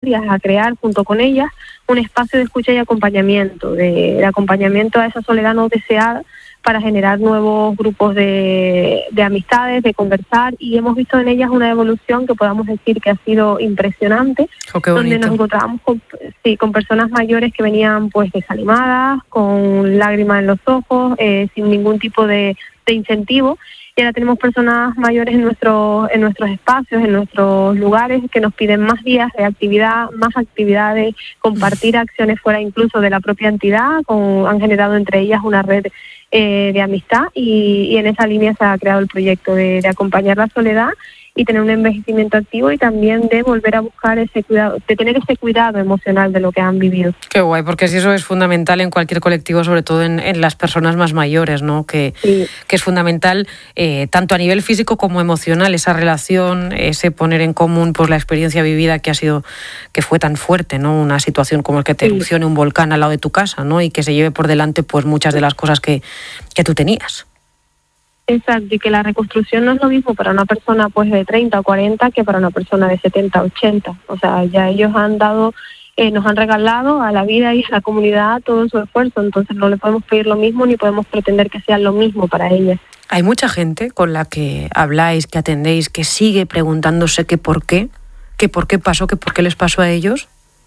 a crear junto con ellas un espacio de escucha y acompañamiento, de acompañamiento a esa soledad no deseada, para generar nuevos grupos de amistades, de conversar, y hemos visto en ellas una evolución que podamos decir que ha sido impresionante, donde nos encontrábamos con personas mayores que venían pues desanimadas, con lágrimas en los ojos, sin ningún tipo de incentivo, y ahora tenemos personas mayores en nuestros espacios, en nuestros lugares, que nos piden más días de actividad, más actividades, compartir acciones fuera incluso de la propia entidad, han generado entre ellas una red de amistad, y en esa línea se ha creado el proyecto de acompañar la soledad y tener un envejecimiento activo, y también de volver a buscar ese cuidado, de tener ese cuidado emocional de lo que han vivido. Qué guay, porque si eso es fundamental en cualquier colectivo, sobre todo en las personas más mayores, ¿no? Que es fundamental tanto a nivel físico como emocional, esa relación, ese poner en común pues la experiencia vivida que fue tan fuerte, ¿no? Una situación como el que te erupcione un volcán al lado de tu casa, ¿no? Y que se lleve por delante pues muchas de las cosas que tú tenías. Exacto, y que la reconstrucción no es lo mismo para una persona pues de 30 o 40 que para una persona de 70 o 80. O sea, ya ellos nos han regalado a la vida y a la comunidad todo su esfuerzo, entonces no le podemos pedir lo mismo ni podemos pretender que sea lo mismo para ellas. Hay mucha gente con la que habláis, que atendéis, que sigue preguntándose que por qué pasó, que por qué les pasó a ellos.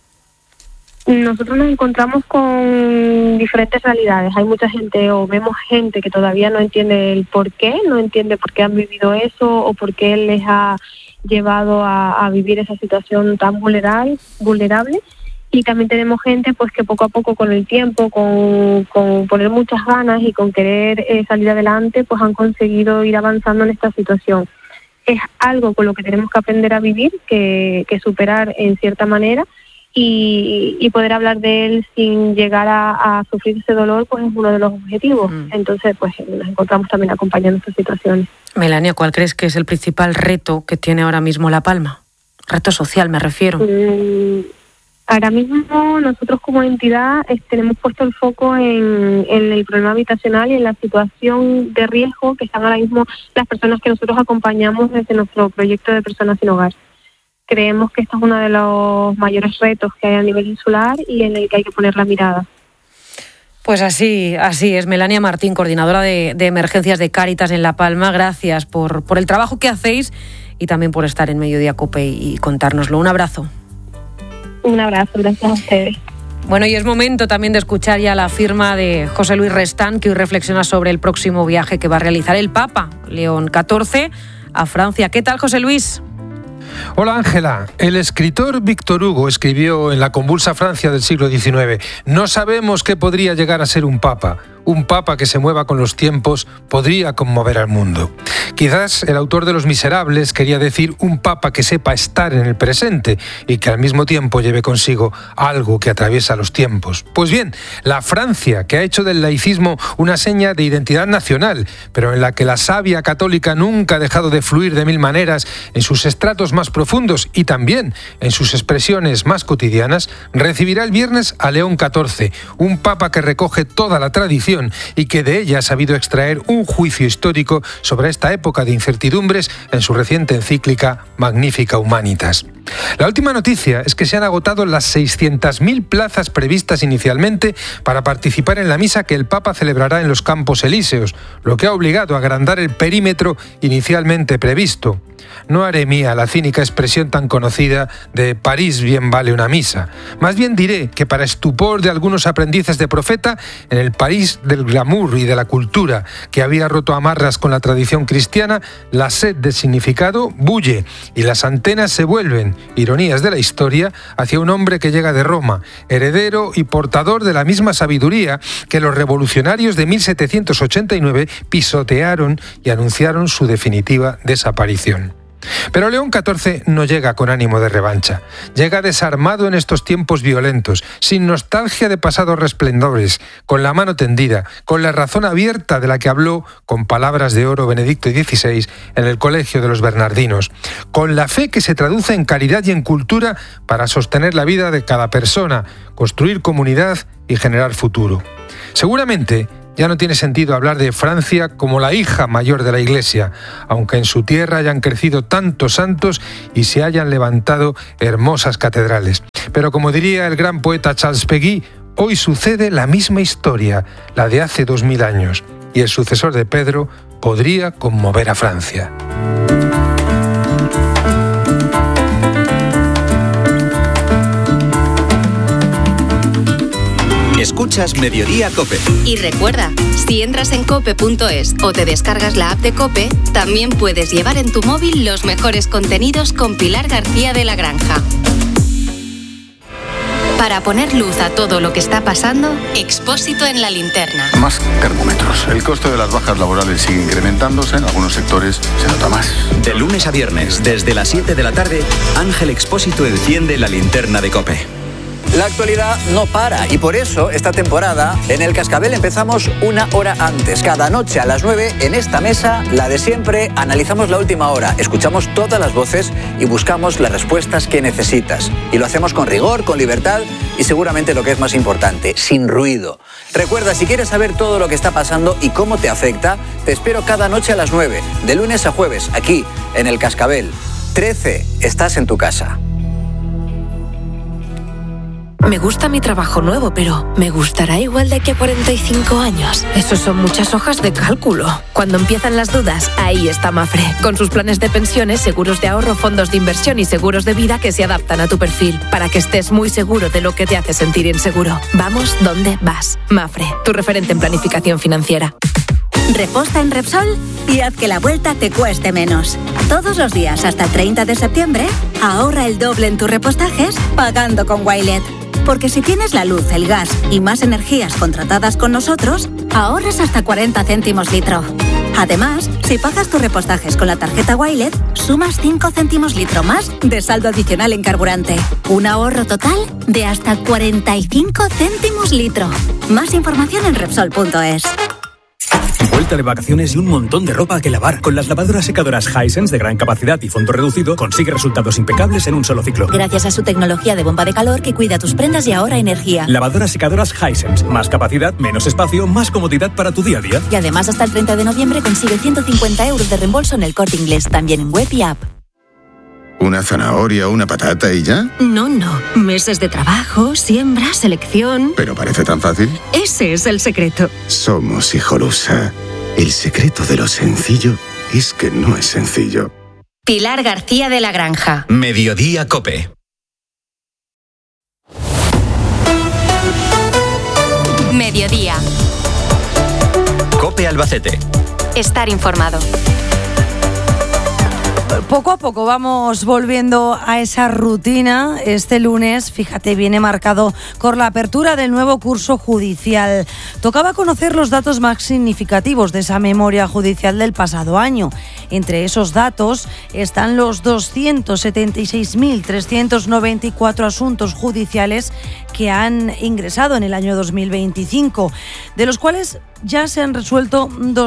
Nosotros nos encontramos con diferentes realidades. Hay mucha gente, o vemos gente que todavía no entiende el por qué, no entiende por qué han vivido eso o por qué les ha llevado a vivir esa situación tan vulnerable. Y también tenemos gente pues que poco a poco, con el tiempo, con poner muchas ganas y con querer salir adelante, pues han conseguido ir avanzando en esta situación. Es algo con lo que tenemos que aprender a vivir, que superar en cierta manera, y poder hablar de él sin llegar a sufrir ese dolor, pues es uno de los objetivos. Entonces, pues nos encontramos también acompañando estas situaciones. Melania, ¿cuál crees que es el principal reto que tiene ahora mismo La Palma? Reto social, me refiero. Ahora mismo nosotros como entidad tenemos puesto el foco en el problema habitacional y en la situación de riesgo que están ahora mismo las personas que nosotros acompañamos desde nuestro proyecto de Personas Sin Hogar. Creemos que esto es uno de los mayores retos que hay a nivel insular y en el que hay que poner la mirada. Pues así es. Melania Martín, coordinadora de emergencias de Cáritas en La Palma. Gracias por el trabajo que hacéis y también por estar en Mediodía COPE y contárnoslo. Un abrazo. Un abrazo, gracias a ustedes. Bueno, y es momento también de escuchar ya la firma de José Luis Restán, que hoy reflexiona sobre el próximo viaje que va a realizar el Papa León XIV a Francia. ¿Qué tal, José Luis? Hola Ángela, el escritor Víctor Hugo escribió en la convulsa Francia del siglo XIX: no sabemos qué podría llegar a ser un papa que se mueva con los tiempos podría conmover al mundo. Quizás el autor de Los Miserables quería decir un papa que sepa estar en el presente y que al mismo tiempo lleve consigo algo que atraviesa los tiempos. Pues bien, la Francia, que ha hecho del laicismo una seña de identidad nacional, pero en la que la savia católica nunca ha dejado de fluir de mil maneras en sus estratos más profundos y también en sus expresiones más cotidianas, recibirá el viernes a León XIV, un papa que recoge toda la tradición y que de ella ha sabido extraer un juicio histórico sobre esta época de incertidumbres en su reciente encíclica Magnificat Humanitas. La última noticia es que se han agotado las 600.000 plazas previstas inicialmente para participar en la misa que el Papa celebrará en los Campos Elíseos, lo que ha obligado a agrandar el perímetro inicialmente previsto. No haré mía la cínica expresión tan conocida de París bien vale una misa. Más bien diré que, para estupor de algunos aprendices de profeta, en el París del glamour y de la cultura, que había roto amarras con la tradición cristiana, la sed de significado bulle y las antenas se vuelven, ironías de la historia, hacia un hombre que llega de Roma, heredero y portador de la misma sabiduría que los revolucionarios de 1789 pisotearon y anunciaron su definitiva desaparición. Pero León XIV no llega con ánimo de revancha. Llega desarmado en estos tiempos violentos, sin nostalgia de pasados resplendores, con la mano tendida, con la razón abierta de la que habló con palabras de oro Benedicto XVI en el Colegio de los Bernardinos, con la fe que se traduce en caridad y en cultura para sostener la vida de cada persona, construir comunidad y generar futuro. Seguramente Ya no tiene sentido hablar de Francia como la hija mayor de la Iglesia, aunque en su tierra hayan crecido tantos santos y se hayan levantado hermosas catedrales. Pero como diría el gran poeta Charles Péguy, hoy sucede la misma historia, la de hace 2000 años, y el sucesor de Pedro podría conmover a Francia. Escuchas Mediodía COPE. Y recuerda, si entras en cope.es o te descargas la app de COPE, también puedes llevar en tu móvil los mejores contenidos con Pilar García de la Granja. Para poner luz a todo lo que está pasando, Expósito en la linterna. Más termómetros. El coste de las bajas laborales sigue incrementándose, en algunos sectores se nota más. De lunes a viernes, desde las 7 de la tarde, Ángel Expósito enciende la linterna de COPE. La actualidad no para y por eso esta temporada en El Cascabel empezamos una hora antes. Cada noche a las 9 en esta mesa, la de siempre, analizamos la última hora, escuchamos todas las voces y buscamos las respuestas que necesitas. Y lo hacemos con rigor, con libertad y seguramente lo que es más importante, sin ruido. Recuerda, si quieres saber todo lo que está pasando y cómo te afecta, te espero cada noche a las 9, de lunes a jueves, aquí en El Cascabel. 13, estás en tu casa. Me gusta mi trabajo nuevo, pero ¿me gustará igual de aquí a 45 años? Eso son muchas hojas de cálculo. Cuando empiezan las dudas, ahí está Mafre, con sus planes de pensiones, seguros de ahorro, fondos de inversión y seguros de vida que se adaptan a tu perfil, para que estés muy seguro de lo que te hace sentir inseguro. Vamos donde vas. Mafre, tu referente en planificación financiera. Reposta en Repsol y haz que la vuelta te cueste menos. Todos los días hasta el 30 de septiembre, ahorra el doble en tus repostajes pagando con Wilet. Porque si tienes la luz, el gas y más energías contratadas con nosotros, ahorras hasta 40 céntimos litro. Además, si pagas tus repostajes con la tarjeta Wilet, sumas 5 céntimos litro más de saldo adicional en carburante. Un ahorro total de hasta 45 céntimos litro. Más información en Repsol.es. Vuelta de vacaciones y un montón de ropa que lavar. Con las lavadoras secadoras Hisense de gran capacidad y fondo reducido, consigue resultados impecables en un solo ciclo. Gracias a su tecnología de bomba de calor que cuida tus prendas y ahorra energía. Lavadoras secadoras Hisense. Más capacidad, menos espacio, más comodidad para tu día a día. Y además hasta el 30 de noviembre consigue 150 € de reembolso en El Corte Inglés, también en web y app. ¿Una zanahoria, una patata y ya? No. Meses de trabajo, siembra, selección... ¿Pero parece tan fácil? Ese es el secreto. Somos Hijolusa. El secreto de lo sencillo es que no es sencillo. Pilar García de la Granja. Mediodía COPE. Mediodía. COPE Albacete. Estar informado. Poco a poco vamos volviendo a esa rutina. Este lunes, fíjate, viene marcado por la apertura del nuevo curso judicial. Tocaba conocer los datos más significativos de esa memoria judicial del pasado año. Entre esos datos están los 276.394 asuntos judiciales que han ingresado en el año 2025, de los cuales ya se han resuelto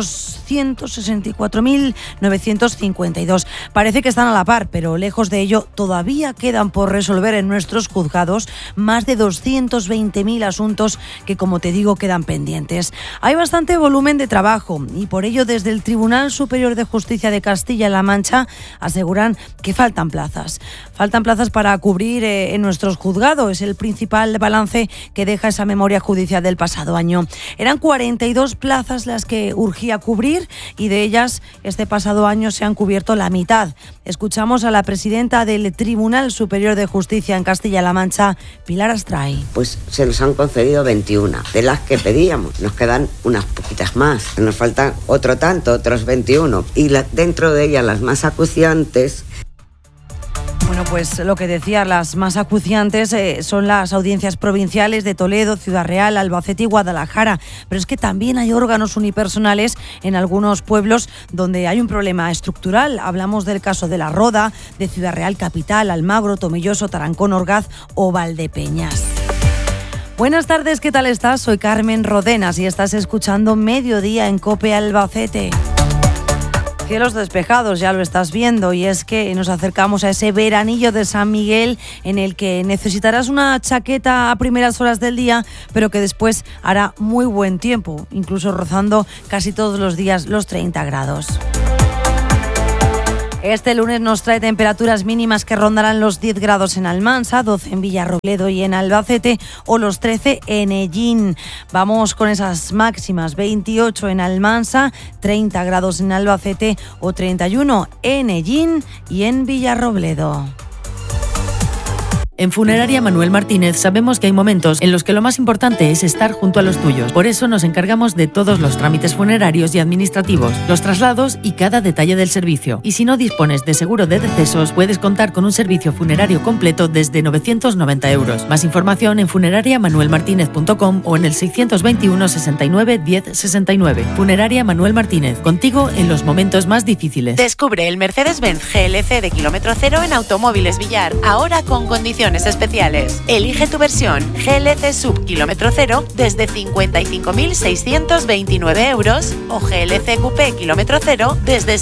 264.952. Parece que están a la par, pero lejos de ello todavía quedan por resolver en nuestros juzgados más de 220.000 asuntos que, como te digo, quedan pendientes. Hay bastante volumen de trabajo y por ello desde el Tribunal Superior de Justicia de Castilla-La Mancha aseguran que faltan plazas. Faltan plazas para cubrir en nuestros juzgados. Es el principal balance que deja esa memoria judicial del pasado año. Eran 42 plazas las que urgía cubrir y de ellas este pasado año se han cubierto la mitad. Escuchamos a la presidenta del Tribunal Superior de Justicia en Castilla-La Mancha, Pilar Astray. Pues se nos han concedido 21, de las que pedíamos. Nos quedan unas poquitas más. Nos faltan otro tanto, otros 21. Y dentro de ellas las más acuciantes. Bueno, pues lo que decía, las más acuciantes son las audiencias provinciales de Toledo, Ciudad Real, Albacete y Guadalajara. Pero es que también hay órganos unipersonales en algunos pueblos donde hay un problema estructural. Hablamos del caso de La Roda, de Ciudad Real Capital, Almagro, Tomelloso, Tarancón, Orgaz o Valdepeñas. Buenas tardes, ¿qué tal estás? Soy Carmen Rodenas y estás escuchando Mediodía en COPE Albacete. Cielos despejados, ya lo estás viendo, y es que nos acercamos a ese veranillo de San Miguel en el que necesitarás una chaqueta a primeras horas del día, pero que después hará muy buen tiempo, incluso rozando casi todos los días los 30 grados. Este lunes nos trae temperaturas mínimas que rondarán los 10 grados en Almansa, 12 en Villarrobledo y en Albacete, o los 13 en Ellín. Vamos con esas máximas: 28 en Almansa, 30 grados en Albacete o 31 en Ellín y en Villarrobledo. En Funeraria Manuel Martínez sabemos que hay momentos en los que lo más importante es estar junto a los tuyos. Por eso nos encargamos de todos los trámites funerarios y administrativos, los traslados y cada detalle del servicio. Y si no dispones de seguro de decesos, puedes contar con un servicio funerario completo desde 990 euros. Más información en funerariamanuelmartinez.com o en el 621 69 10 69. Funeraria Manuel Martínez, contigo en los momentos más difíciles. Descubre el Mercedes-Benz GLC de kilómetro cero en Automóviles Villar, ahora con condiciones especiales. Elige tu versión GLC Sub kilómetro cero desde 55.629 euros o GLC Coupé kilómetro cero desde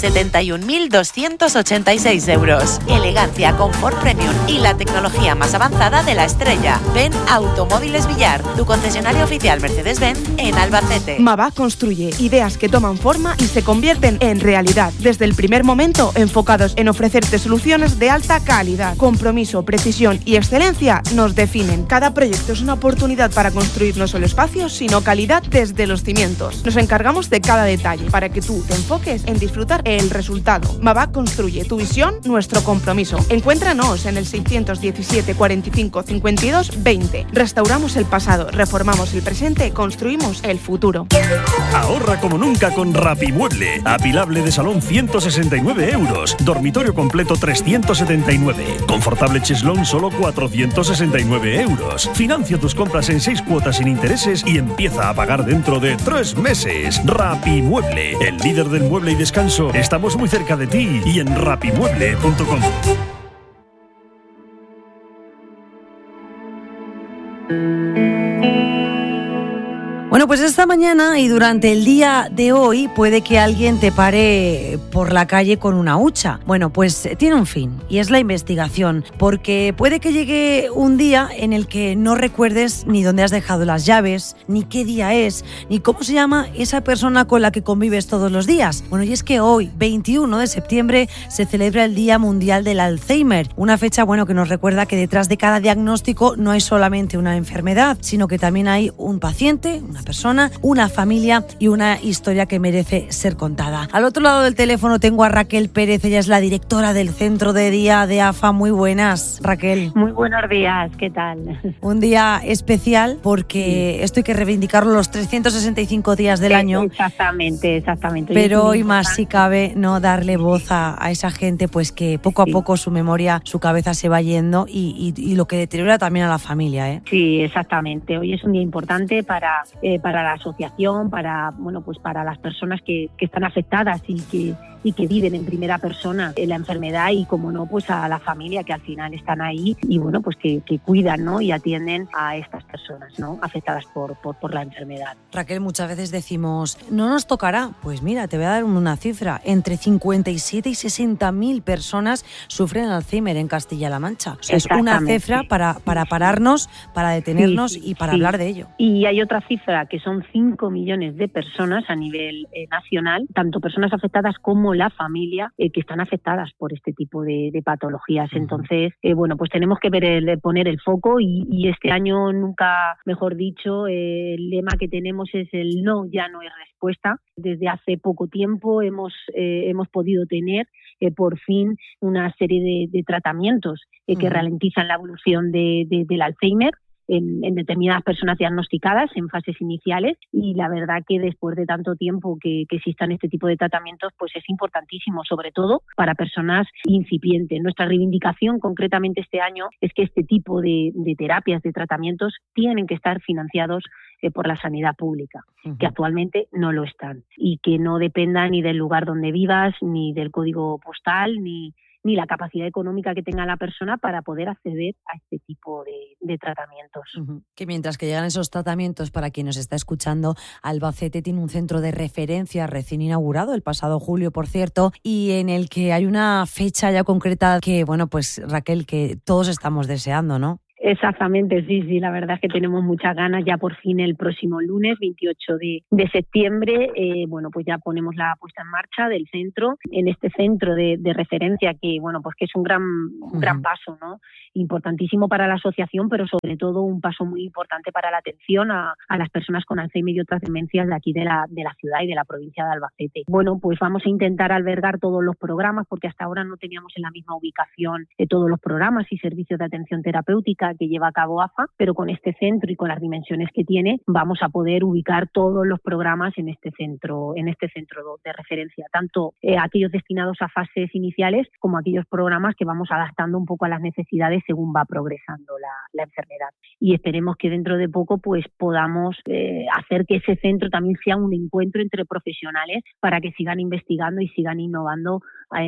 71.286 euros. Elegancia, confort premium y la tecnología más avanzada de la estrella. Ven Automóviles Villar, tu concesionario oficial Mercedes-Benz en Albacete. Mavá construye ideas que toman forma y se convierten en realidad. Desde el primer momento, enfocados en ofrecerte soluciones de alta calidad. Compromiso, precisión y excelencia nos definen. Cada proyecto es una oportunidad para construir no solo espacios, sino calidad desde los cimientos. Nos encargamos de cada detalle para que tú te enfoques en disfrutar el resultado. Mavá construye, tu visión, nuestro compromiso. Encuéntranos en el 617 45 52 20. Restauramos el pasado, reformamos el presente, construimos el futuro. Ahorra como nunca con Rapimueble. Apilable de salón 169 euros. Dormitorio completo 379. Confortable cheslón solo 469 euros. Financia tus compras en 6 cuotas sin intereses y empieza a pagar dentro de 3 meses. Rapimueble, el líder del mueble y descanso. Estamos muy cerca de ti y en rapimueble.com. Bueno, pues esta mañana y durante el día de hoy puede que alguien te pare por la calle con una hucha. Bueno, pues tiene un fin y es la investigación, porque puede que llegue un día en el que no recuerdes ni dónde has dejado las llaves, ni qué día es, ni cómo se llama esa persona con la que convives todos los días. Bueno, y es que hoy, 21 de septiembre, se celebra el Día Mundial del Alzheimer, una fecha, bueno, que nos recuerda que detrás de cada diagnóstico no hay solamente una enfermedad, sino que también hay un paciente, una persona, una familia y una historia que merece ser contada. Al otro lado del teléfono tengo a Raquel Pérez, ella es la directora del Centro de Día de AFA. Muy buenas, Raquel. Muy buenos días, ¿qué tal? Un día especial porque esto hay que reivindicarlo los 365 días del año. Exactamente. Pero hoy más si cabe, no darle voz a esa gente pues que poco a poco su memoria, su cabeza se va yendo y lo que deteriora también a la familia, ¿eh? Sí, exactamente. Hoy es un día importante para la asociación, para las personas que están afectadas y que viven en primera persona la enfermedad y, como no, pues a la familia que al final están ahí y bueno, pues que cuidan, ¿no? Y atienden a estas personas, ¿no? Afectadas por la enfermedad. Raquel, muchas veces decimos, no nos tocará. Pues mira, te voy a dar una cifra. Entre 57 y 60.000 personas sufren Alzheimer en Castilla-La Mancha. O sea, es una cifra para pararnos, para detenernos y para hablar de ello. Y hay otra cifra que son 5 millones de personas a nivel nacional, tanto personas afectadas como la familia, que están afectadas por este tipo de patologías. Entonces, pues tenemos que poner el foco y este año, nunca mejor dicho, el lema que tenemos es el no, ya no hay respuesta. Desde hace poco tiempo hemos podido tener por fin una serie de tratamientos que ralentizan la evolución del Alzheimer en determinadas personas diagnosticadas en fases iniciales, y la verdad que después de tanto tiempo que existan este tipo de tratamientos, pues es importantísimo, sobre todo para personas incipientes. Nuestra reivindicación concretamente este año es que este tipo de terapias, de tratamientos, tienen que estar financiados por la sanidad pública, que actualmente no lo están, y que no dependa ni del lugar donde vivas, ni del código postal, ni ni la capacidad económica que tenga la persona para poder acceder a este tipo de tratamientos. Que mientras que llegan esos tratamientos, para quien nos está escuchando, Albacete tiene un centro de referencia recién inaugurado el pasado julio, por cierto, y en el que hay una fecha ya concreta que, bueno, pues Raquel, que todos estamos deseando, ¿no? Exactamente, sí, la verdad es que tenemos muchas ganas. Ya por fin el próximo lunes, 28 de septiembre, bueno, pues ya ponemos la puesta en marcha del centro, en este centro de referencia que, bueno, pues que es un gran paso, ¿no? Importantísimo para la asociación, pero sobre todo un paso muy importante para la atención a las personas con Alzheimer y otras demencias de aquí de la ciudad y de la provincia de Albacete. Bueno, pues vamos a intentar albergar todos los programas, porque hasta ahora no teníamos en la misma ubicación todos los programas y servicios de atención terapéutica que lleva a cabo AFA, pero con este centro y con las dimensiones que tiene vamos a poder ubicar todos los programas en este centro de referencia, tanto aquellos destinados a fases iniciales como aquellos programas que vamos adaptando un poco a las necesidades según va progresando la enfermedad. Y esperemos que dentro de poco pues podamos hacer que ese centro también sea un encuentro entre profesionales para que sigan investigando y sigan innovando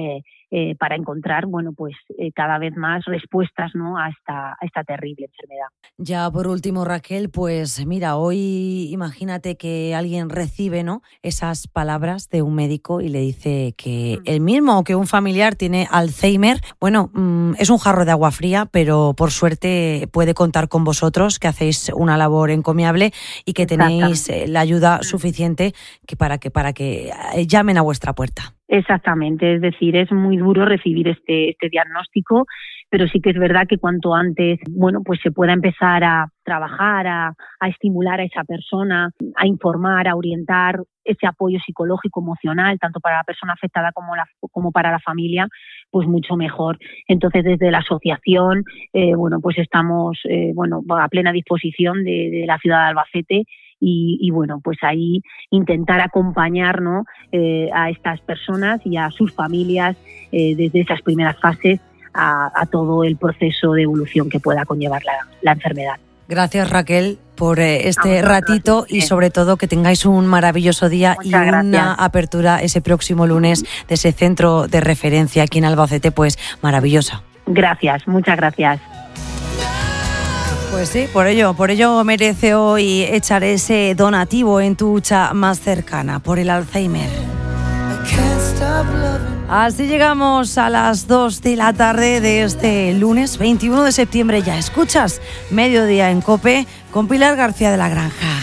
para encontrar, bueno, pues cada vez más respuestas, ¿no?, a esta terrible enfermedad. Ya por último, Raquel, pues mira, hoy imagínate que alguien recibe, ¿no?, esas palabras de un médico y le dice que él mismo o que un familiar tiene Alzheimer. Bueno, es un jarro de agua fría, pero por suerte puede contar con vosotros, que hacéis una labor encomiable y que tenéis la ayuda suficiente para que llamen a vuestra puerta. Exactamente, es decir, es muy duro recibir este diagnóstico, pero sí que es verdad que cuanto antes, bueno, pues se pueda empezar a trabajar, a estimular a esa persona, a informar, a orientar, ese apoyo psicológico, emocional, tanto para la persona afectada como para la familia, pues mucho mejor. Entonces, desde la asociación, bueno, pues estamos, bueno, a plena disposición de la ciudad de Albacete. Y bueno, pues ahí intentar acompañar, ¿no?, a estas personas y a sus familias desde esas primeras fases a todo el proceso de evolución que pueda conllevar la enfermedad. Gracias, Raquel, por este ratito y sobre todo que tengáis un maravilloso día. Muchas gracias. Una apertura ese próximo lunes de ese centro de referencia aquí en Albacete, pues maravillosa. Gracias, muchas gracias. Pues sí, por ello merece hoy echar ese donativo en tu hucha más cercana por el Alzheimer. Así llegamos a las 2 de la tarde de este lunes 21 de septiembre. Ya escuchas Mediodía en COPE con Pilar García de la Granja.